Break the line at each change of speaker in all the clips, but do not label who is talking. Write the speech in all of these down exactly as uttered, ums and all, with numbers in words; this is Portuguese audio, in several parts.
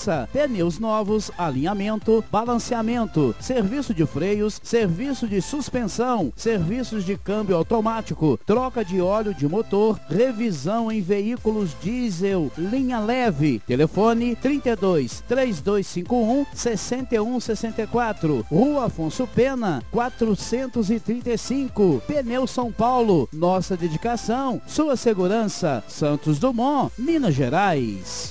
segurança, pneus novos, alinhamento, balanceamento, serviço de freios, serviço de suspensão, serviços de câmbio automático, troca de óleo de motor, revisão em veículos diesel, linha leve. Telefone trinta e dois, três dois cinco um, seis um seis quatro, Rua Afonso Pena, quatrocentos e trinta e cinco, Pneu São Paulo. Nossa dedicação, sua segurança. Santos Dumont, Minas Gerais.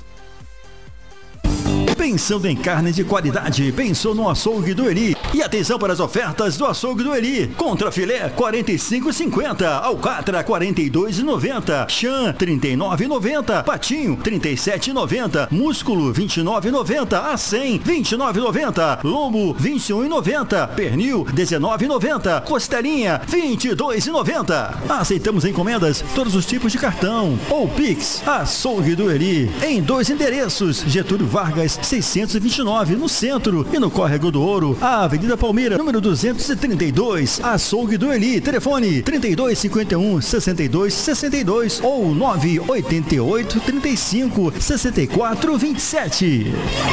Pensando em carne de qualidade, pensou no açougue do Eli. E atenção para as ofertas do açougue do Eli. Contra filé quarenta e cinco reais e cinquenta centavos, alcatra quarenta e dois reais e noventa centavos, chã trinta e nove reais e noventa centavos, patinho trinta e sete reais e noventa centavos, músculo vinte e nove reais e noventa centavos, a cem vinte e nove reais e noventa centavos, lombo vinte e um reais e noventa centavos, pernil dezenove reais e noventa centavos, costelinha vinte e dois reais e noventa centavos. Aceitamos encomendas, todos os tipos de cartão ou Pix. Açougue do Eli em dois endereços: Getúlio Vargas seiscentos e vinte e nove no centro e no Córrego do Ouro, a Avenida Palmeira, número duzentos e trinta e dois. Açougue do Eli, telefone trinta e dois, cinquenta e um, sessenta e dois, sessenta e dois ou nove oito oito, trinta e cinco, sessenta e quatro, vinte e sete.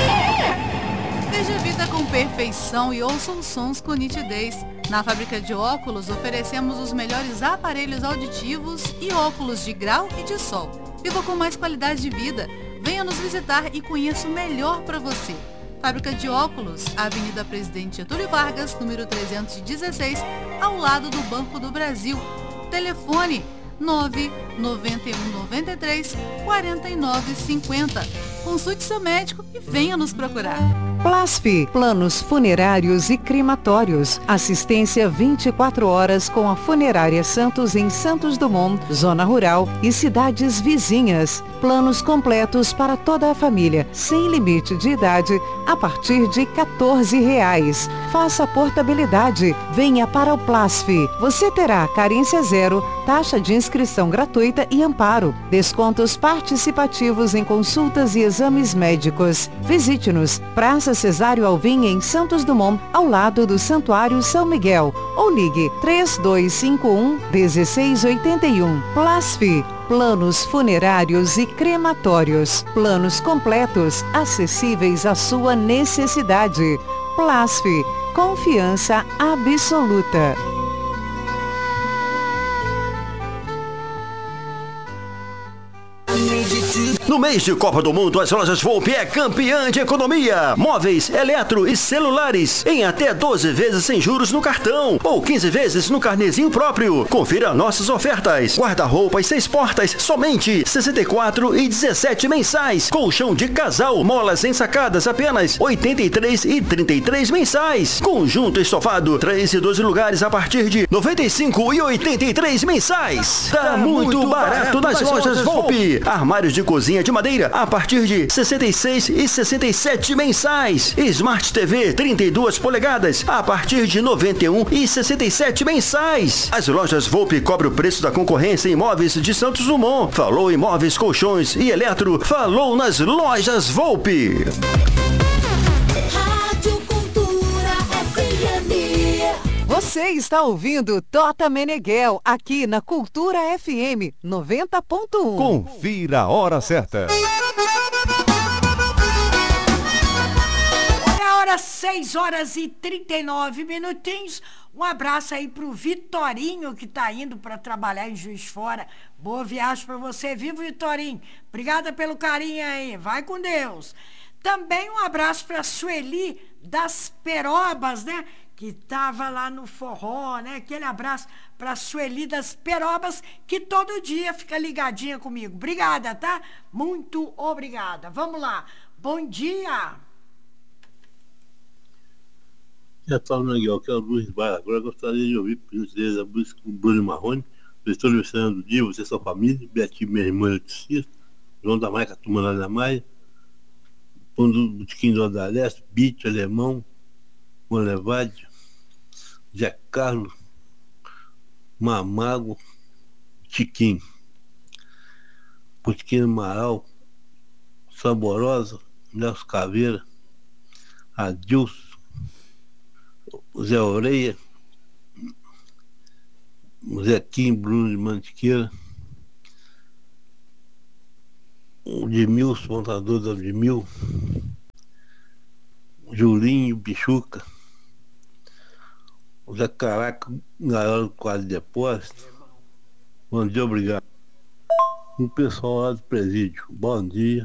Veja a vida com perfeição e ouça os sons com nitidez. Na fábrica de óculos oferecemos os melhores aparelhos auditivos e óculos de grau e de sol. Viva com mais qualidade de vida. Venha nos visitar e conheça o melhor para você. Fábrica de óculos, Avenida Presidente Getúlio Vargas, número trezentos e dezesseis, ao lado do Banco do Brasil. Telefone nove nove um nove três, quatro nove cinco zero. Consulte seu médico e venha nos procurar.
Plasf, planos funerários e crematórios. Assistência vinte e quatro horas com a Funerária Santos em Santos Dumont, zona rural e cidades vizinhas. Planos completos para toda a família, sem limite de idade, a partir de quatorze reais. Faça portabilidade. Venha para o Plasf. Você terá carência zero, taxa de inscrição gratuita e amparo. Descontos participativos em consultas e exames médicos. Visite-nos. Praça Cesário Alvim em Santos Dumont, ao lado do Santuário São Miguel. Ou ligue três dois cinco um, um seis oito um. Plasf, planos funerários e crematórios. Planos completos, acessíveis à sua necessidade. Plasf, confiança absoluta.
No mês de Copa do Mundo, as lojas Volpe é campeã de economia. Móveis, eletro e celulares em até doze vezes sem juros no cartão ou quinze vezes no carnezinho próprio. Confira nossas ofertas. Guarda-roupas seis portas, somente sessenta e quatro reais e dezessete mensais. Colchão de casal, molas ensacadas, apenas oitenta e três reais e trinta e três mensais. Conjunto estofado, três e doze lugares a partir de noventa e cinco reais e oitenta e três mensais. Tá muito barato nas lojas Volpe. Armários de cozinha de madeira a partir de sessenta e seis reais e sessenta e sete mensais. Smart T V trinta e duas polegadas a partir de noventa e um reais e sessenta e sete mensais. As lojas Volpe cobrem o preço da concorrência em imóveis de Santos Dumont. Falou imóveis, colchões e eletro, falou nas lojas Volpe.
Rádio Cultura F M.
Você está ouvindo Tota Meneghel aqui na Cultura F M noventa ponto um.
Confira a hora certa.
Olha a hora, seis horas e trinta e nove minutinhos. Um abraço aí pro Vitorinho, que tá indo para trabalhar em Juiz de Fora. Boa viagem para você, viu, Vitorinho? Obrigada pelo carinho aí. Vai com Deus. Também um abraço para Sueli das Perobas, né? Que tava lá no forró, né? Aquele abraço para Sueli das Perobas, que todo dia fica ligadinha comigo. Obrigada, tá? Muito obrigada. Vamos lá. Bom dia.
Já falando aqui, ó, que é o Luiz Bar. Agora eu gostaria de ouvir, por gentileza, a música com Bruno Marrone. Eu estou aniversariando do dia, você e sua família, Beatriz, minha irmã Letícia, João da Maica, turma lá da Maia, Pão do Botiquim do da Leste, Bite, Alemão, Juan Levade, Zé Carlos, Mamago, Tiquinho, Botiquim Amaral, Saborosa, Nelson Caveira, Adilson, Zé Oreia, Zequinho, Bruno de Mantiqueira, o Edmilson, montador da Edmil, Julinho, Bichuca, o Zé Caraca, Gaiola do quadro de depósito. Bom dia, obrigado. O pessoal lá do presídio, bom dia.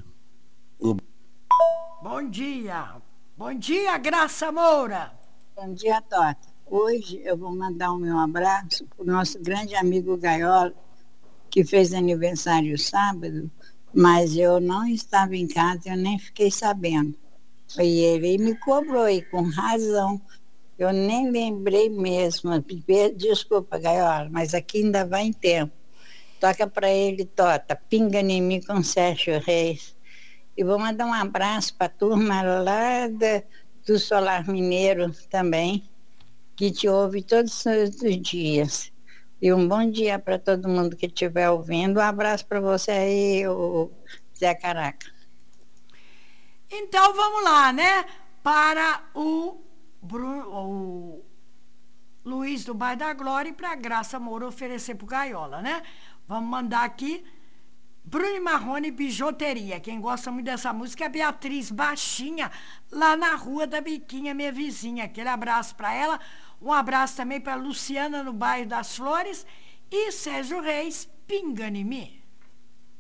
Bom dia. Bom dia, Graça Moura.
Bom dia, Tota. Hoje eu vou mandar o meu abraço para o nosso grande amigo Gaiola, que fez aniversário sábado, mas eu não estava em casa, eu nem fiquei sabendo. E ele me cobrou, e com razão. Eu nem lembrei mesmo. Desculpa, Gaiola, mas aqui ainda vai em tempo. Toca para ele, Tota, Pinga em Mim com Sérgio Reis. E vou mandar um abraço para a turma lá da, do Solar Mineiro também, que te ouve todos os dias. E um bom dia para todo mundo que estiver ouvindo. Um abraço para você aí, o Zé Caraca.
Então vamos lá, né? Para o, Bru, o Luiz do Bairro da Glória e para a Graça Moura oferecer para o Gaiola, né? Vamos mandar aqui Bruno Marrone Bijuteria. Quem gosta muito dessa música é a Beatriz Baixinha, lá na Rua da Biquinha, minha vizinha. Aquele abraço para ela. Um abraço também para Luciana no Bairro das Flores e Sérgio Reis, Pinga em Mim.